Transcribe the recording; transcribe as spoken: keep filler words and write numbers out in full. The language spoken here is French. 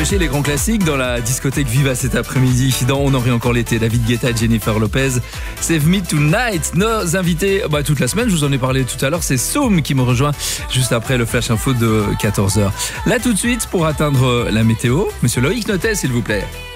pêcher les grands classiques dans la discothèque Viva cet après-midi. Dans On aurait encore l'été, David Guetta et Jennifer Lopez. Save Me Tonight. Nos invités, bah, toute la semaine, je vous en ai parlé tout à l'heure, c'est Soum qui me rejoint juste après le Flash Info de quatorze heures. Là tout de suite, pour atteindre la météo, monsieur Loïc Notet, s'il vous plaît.